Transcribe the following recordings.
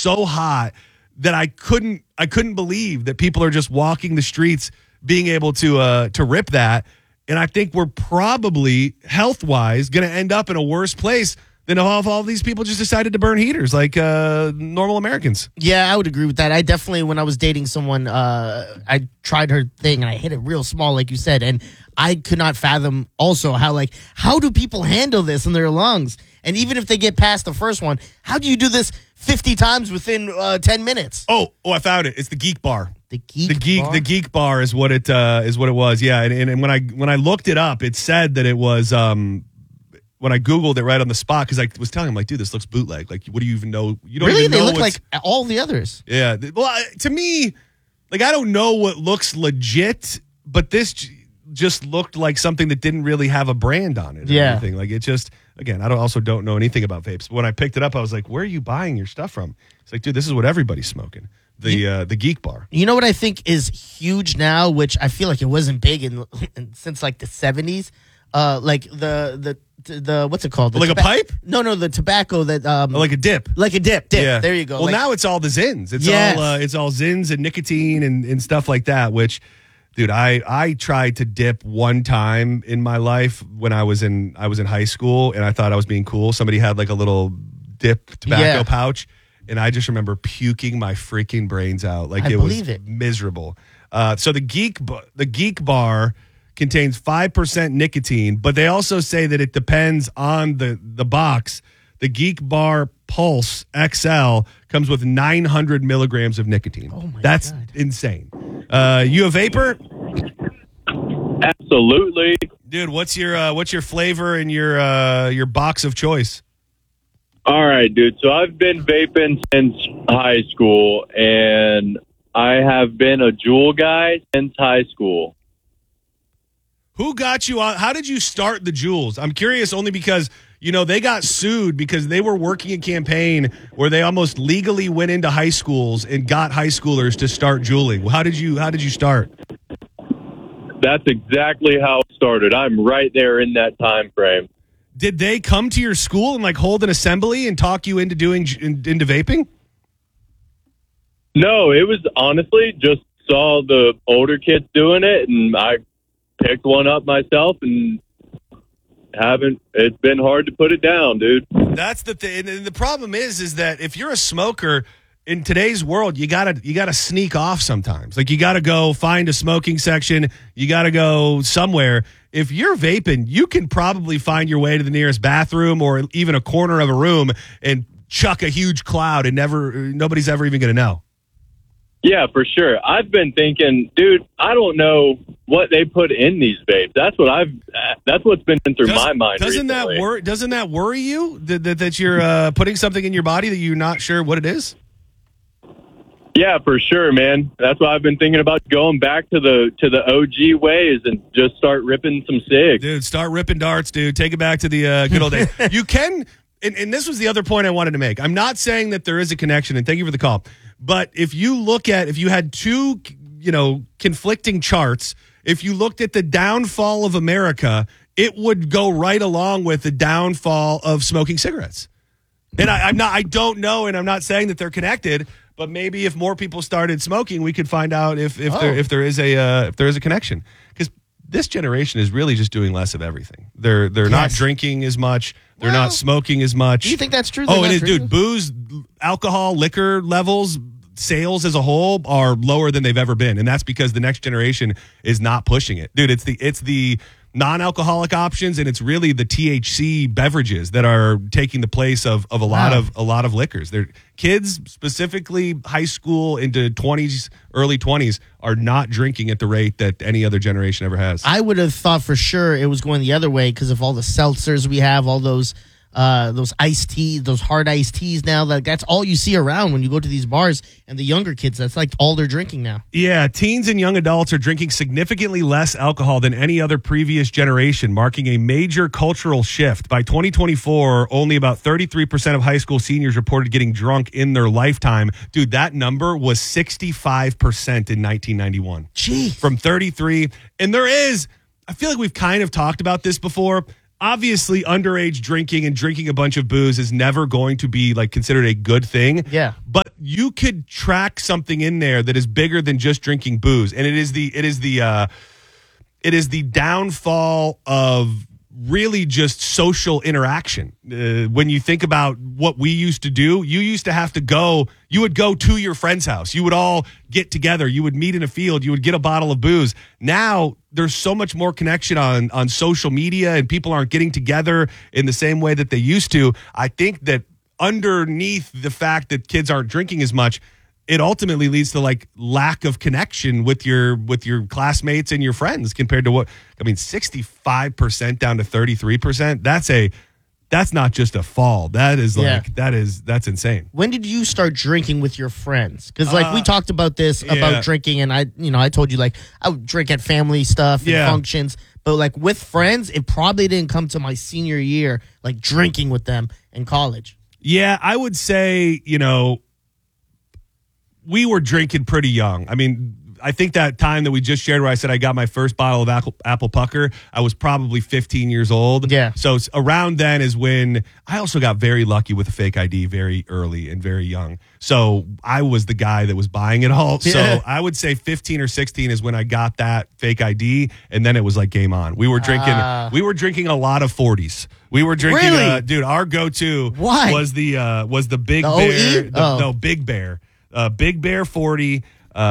so hot that I couldn't believe that people are just walking the streets being able to rip that. And I think we're probably health-wise going to end up in a worse place than if all these people just decided to burn heaters like normal Americans. Yeah, I would agree with that. I definitely, when I was dating someone, I tried her thing and I hit it real small, like you said, and I could not fathom also how do people handle this in their lungs? And even if they get past the first one, how do you do this 50 times within 10 minutes? Oh, I found it. It's the Geek Bar. The Geek Bar is what it was. Yeah, and when I looked it up, it said that it was when I Googled it right on the spot, because I was telling him, like, dude, this looks bootleg. Like, what do you even know? You don't really? even know They look like all the others. Yeah. Well, to me, like, I don't know what looks legit, but this just looked like something that didn't really have a brand on it. Or anything. Like, it just, again, I also don't know anything about vapes. But when I picked it up, I was like, where are you buying your stuff from? It's like, dude, this is what everybody's smoking. The Geek Bar. You know what I think is huge now, which I feel like it wasn't big since like the 70s? Like the what's it called? A pipe? No, the tobacco that like a dip. Like a dip. Yeah. There you go. Well, now it's all the Zins. It's all Zins and nicotine and stuff like that, which, dude, I tried to dip one time in my life when I was in high school, and I thought I was being cool. Somebody had like a little dip tobacco pouch, and I just remember puking my freaking brains out. Like, it was miserable. So the Geek Bar contains 5% nicotine, but they also say that it depends on the box. The Geek Bar Pulse XL comes with 900 milligrams of nicotine. Oh my That's God. insane. You a vapor? Absolutely. Dude, what's your flavor and your box of choice? All right, dude. So I've been vaping since high school, and I have been a Juul guy since high school. Who got you on? How did you start the Juuls? I'm curious only because, they got sued because they were working a campaign where they almost legally went into high schools and got high schoolers to start juuling. How did you start? That's exactly how it started. I'm right there in that time frame. Did they come to your school and hold an assembly and talk you into into vaping? No, it was honestly just saw the older kids doing it, and I picked one up myself, and it's been hard to put it down, dude. That's the thing. And the problem is that if you're a smoker in today's world, you gotta sneak off sometimes. Like, you gotta go find a smoking section. You gotta go somewhere. If you're vaping, you can probably find your way to the nearest bathroom or even a corner of a room and chuck a huge cloud, and nobody's ever even gonna know. Yeah, for sure. I've been thinking, dude, I don't know what they put in these vapes. That's what's been through my mind. Doesn't that worry you that you're putting something in your body that you're not sure what it is? Yeah, for sure, man. That's why I've been thinking about going back to the OG ways and just start ripping some cigs. Dude, start ripping darts, dude. Take it back to the good old days. You can, and this was the other point I wanted to make. I'm not saying that there is a connection, and thank you for the call. But if you had two, conflicting charts, if you looked at the downfall of America, it would go right along with the downfall of smoking cigarettes. And I don't know, and I'm not saying that they're connected, but maybe if more people started smoking, we could find out if there is a connection. Because this generation is really just doing less of everything. They're not drinking as much. They're not smoking as much. Do you think that's true? Oh, it is, dude. Booze, alcohol, liquor levels, sales as a whole are lower than they've ever been, and that's because the next generation is not pushing it, dude. It's the non-alcoholic options, and it's really the THC beverages that are taking the place of a lot of liquors. They're kids, specifically high school into 20s, early 20s, are not drinking at the rate that any other generation ever has. I would have thought for sure it was going the other way because of all the seltzers we have, all those iced teas, those hard iced teas now. That's all you see around when you go to these bars. And the younger kids, that's like all they're drinking now. Yeah, teens and young adults are drinking significantly less alcohol than any other previous generation, marking a major cultural shift. By 2024, only about 33% of high school seniors reported getting drunk in their lifetime. Dude, that number was 65% in 1991. Jeez. From 33. And I feel like we've kind of talked about this before. Obviously, underage drinking and drinking a bunch of booze is never going to be considered a good thing. Yeah. But you could track something in there that is bigger than just drinking booze, and it is the downfall of really just social interaction. When you think about what we used to do, you used to have to go, you would go to your friend's house. You would all get together. You would meet in a field. You would get a bottle of booze. Now there's so much more connection on social media, and people aren't getting together in the same way that they used to. I think that underneath the fact that kids aren't drinking as much, it ultimately leads to like lack of connection with your classmates and your friends compared to 65% down to 33%. That's not just a fall. That is that's insane. When did you start drinking with your friends? Because we talked about this about drinking, and I told you like I would drink at family stuff and functions, but like with friends, it probably didn't come to my senior year, like drinking with them in college. Yeah, I would say, we were drinking pretty young. I mean, I think that time that we just shared where I said I got my first bottle of apple pucker, I was probably 15 years old. Yeah. So around then is when I also got very lucky with a fake ID very early and very young. So I was the guy that was buying it all. Yeah. So I would say 15 or 16 is when I got that fake ID, and then it was like game on. We were drinking a lot of 40s. We were drinking, really? Dude, our go-to was the Big Bear. No, Big Bear. Big Bear 40.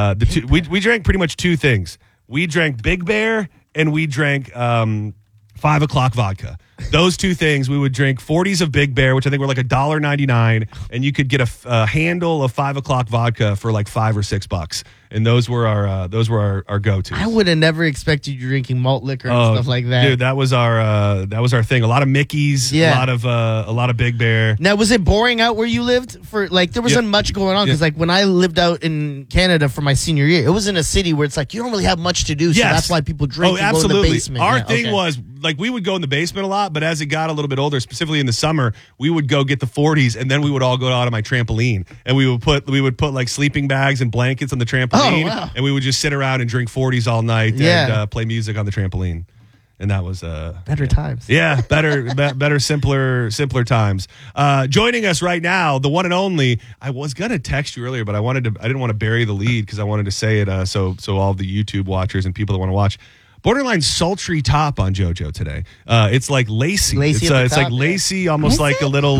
We drank pretty much two things. We drank Big Bear and we drank 5 o'clock vodka. Those two things, we would drink 40s of Big Bear, which I think were like $1.99, and you could get a handle of 5 o'clock vodka for like $5 or $6. And those were our go-tos. I would have never expected you drinking malt liquor and stuff like that. Dude, that was our thing. A lot of Mickey's, a lot of Big Bear. Now, was it boring out where you lived? For like, there wasn't much going on because like when I lived out in Canada for my senior year, it was in a city where it's like you don't really have much to do, so that's why people drink and go in the basement. Our thing was like we would go in the basement a lot, but as it got a little bit older, specifically in the summer, we would go get the 40s, and then we would all go out on my trampoline, and we would put like sleeping bags and blankets on the trampoline. Oh, wow. And we would just sit around and drink 40s all night and play music on the trampoline. And that was better times. Yeah, better, simpler times. Joining us right now, the one and only. I was gonna text you earlier, but I didn't want to bury the lead because I wanted to say it so all the YouTube watchers and people that want to watch. Borderline sultry top on JoJo today. It's like lacy. It's like lacy, almost like a little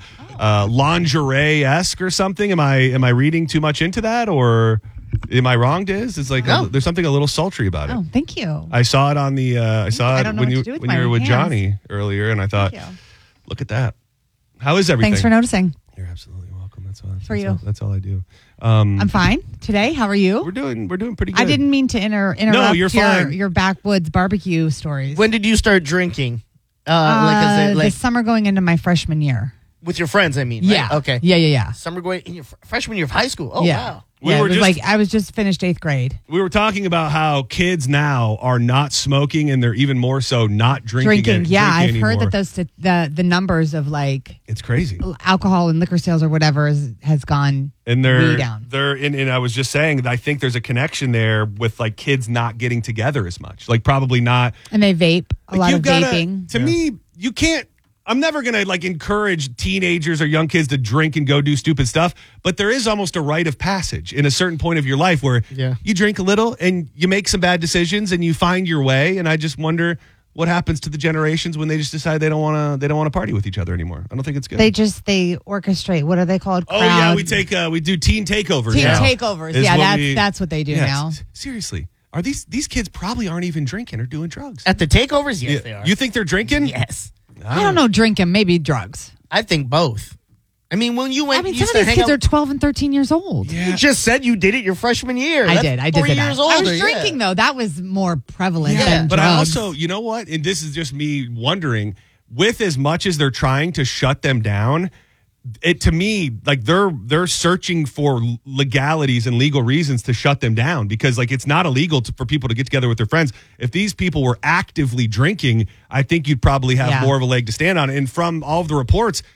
lingerie-esque or something. Am I reading too much into that, or am I wrong, Diz? It's like there's something a little sultry about it. Oh, thank you. I saw it on the. I saw it when you were with Johnny earlier, and I thought, look at that. How is everything? Thanks for noticing. You're absolutely welcome. That's all I do. I'm fine today. How are you? We're doing pretty good. I didn't mean to interrupt. No, you're fine. Your backwoods barbecue stories. When did you start drinking? The summer going into my freshman year. With your friends, I mean. Yeah. Right? Okay. Yeah. Summer going in your freshman year of high school. Oh, yeah. Wow. I was just finished 8th grade. We were talking about how kids now are not smoking, and they're even more so not drinking. I've heard that the numbers of like it's crazy alcohol and liquor sales or whatever has gone way down. And I was just saying that I think there's a connection there with like kids not getting together as much, like probably not. And they vape a lot of vaping. To me, you can't. I'm never going to like encourage teenagers or young kids to drink and go do stupid stuff, but there is almost a rite of passage in a certain point of your life where you drink a little and you make some bad decisions and you find your way. And I just wonder what happens to the generations when they just decide they don't want to party with each other anymore. I don't think it's good. They orchestrate. What are they called? Crowds. Oh yeah, we do teen takeovers. Takeovers. That's what they do now. Seriously. Are these kids probably aren't even drinking or doing drugs? At the takeovers? Yes, they are. You think they're drinking? Yes. I don't know, drinking, maybe drugs. I think both. I mean, when you went, some of these kids are 12 and 13 years old. Yeah. You just said you did it your freshman year. I did. 4 years older. I was drinking though. That was more prevalent than but drugs. I also, you know what? And this is just me wondering. With as much as they're trying to shut them down, it to me like they're searching for legalities and legal reasons to shut them down, because like it's not illegal for people to get together with their friends. If these people were actively drinking, I think you'd probably have more of a leg to stand on. And from all of the reports,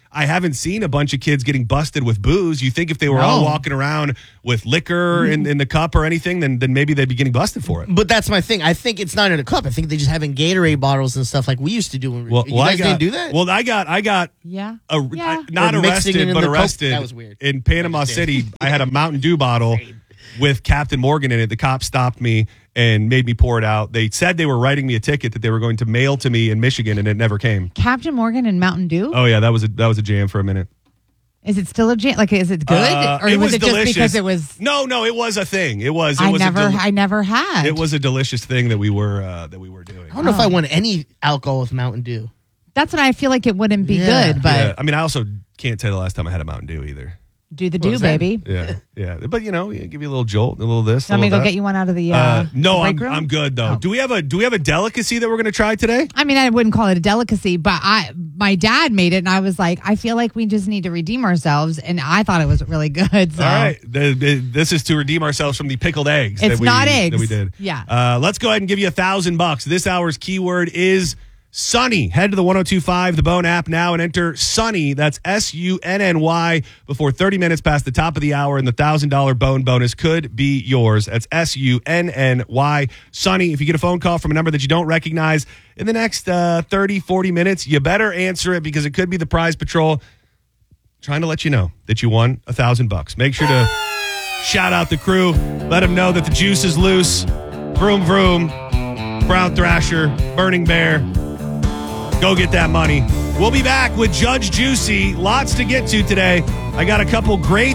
I haven't seen a bunch of kids getting busted with booze. You think if they were all walking around with liquor in the cup or anything, then maybe they'd be getting busted for it. But that's my thing. I think it's not in a cup. I think they just having Gatorade bottles and stuff like we used to do. When you guys didn't do that? Well, I got not Or mixing it arrested, in but the Coke. arrested. That was weird. In Panama City, I had a Mountain Dew bottle with Captain Morgan in it. The cops stopped me and made me pour it out. They said they were writing me a ticket that they were going to mail to me in Michigan, and it never came. Captain Morgan and Mountain Dew? Oh yeah, that was a jam for a minute. Is it still a jam? Like, is it good? Or it was it delicious. just because it was? No, it was a thing. I never had. It was a delicious thing that we were doing. I don't know if I want any alcohol with Mountain Dew. That's what I feel like it wouldn't be Yeah. good, but Yeah. I mean, I also can't tell you the last time I had a Mountain Dew either. do the do, baby. Yeah. But you give you a little jolt, a little this. Want me to go that. get you one out of the No, break room? I'm good though. Oh. Do we have a delicacy that we're going to try today? I mean, I wouldn't call it a delicacy, but my dad made it, and I was like, I feel like we just need to redeem ourselves, and I thought it was really good. So. All right, this is to redeem ourselves from the pickled eggs. It's not eggs. that we did. Yeah. Let's go ahead and give you $1,000. This hour's keyword is Sunny. Head to the 102.5 The Bone app now and enter Sunny. That's SUNNY before 30 minutes past the top of the hour, and the $1,000 Bone bonus could be yours. That's SUNNY. Sunny. If you get a phone call from a number that you don't recognize in the next 30, 40 minutes, you better answer it because it could be the Prize Patrol trying to let you know that you won $1,000. Make sure to shout out the crew. Let them know that the juice is loose. Vroom, vroom. Brown Thrasher. Burning Bear. Go get that money. We'll be back with Judge Juicy. Lots to get to today. I got a couple great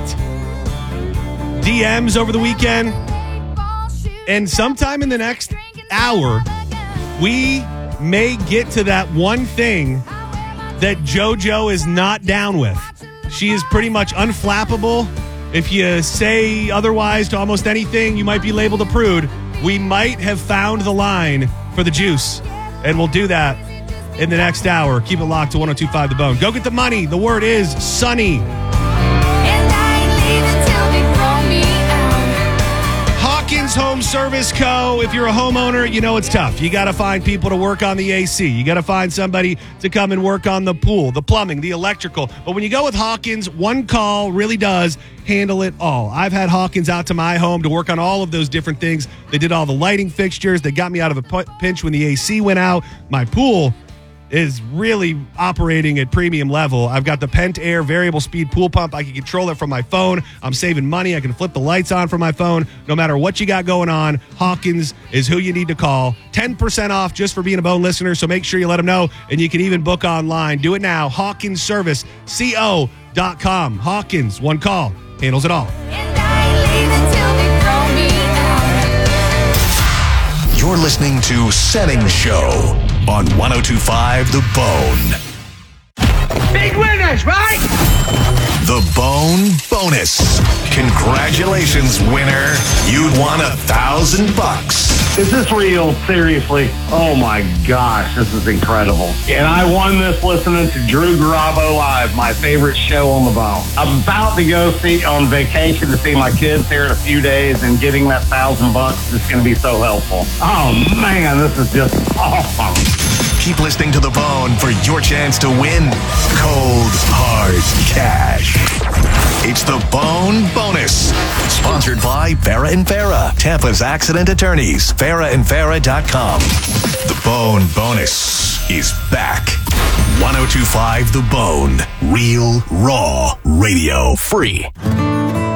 DMs over the weekend. And sometime in the next hour, we may get to that one thing that JoJo is not down with. She is pretty much unflappable. If you say otherwise to almost anything, you might be labeled a prude. We might have found the line for the juice. And we'll do that in the next hour. Keep it locked to 102.5 The Bone. Go get the money. The word is Sunny. Hawkins Home Service Co. If you're a homeowner, you know it's tough. You got to find people to work on the AC. You got to find somebody to come and work on the pool, the plumbing, the electrical. But when you go with Hawkins, one call really does handle it all. I've had Hawkins out to my home to work on all of those different things. They did all the lighting fixtures. They got me out of a pinch when the AC went out. My pool is really operating at premium level. I've got the Pent Air variable speed pool pump. I can control it from my phone. I'm saving money. I can flip the lights on from my phone. No matter what you got going on, Hawkins is who you need to call. 10% off just for being a Bone listener, so make sure you let them know, and you can even book online. Do it now. HawkinsServiceCO.com. Hawkins, one call, handles it all. You're listening to Setting Show on 102.5 The Bone. Big winners, right? The Bone Bonus. Congratulations, winner. You won $1,000. Is this real? Seriously? Oh my gosh, this is incredible. And I won this listening to Drew Garabo Live, my favorite show on the Bone. I'm about to go on vacation to see my kids here in a few days, and getting that $1,000 is going to be so helpful. Oh man, this is just awesome. Keep listening to The Bone for your chance to win cold, hard cash. It's the Bone Bonus. Sponsored by Farah and Farah, Tampa's accident attorneys. FarahandFarah.com. The Bone Bonus is back. 102.5 The Bone. Real, raw, radio free.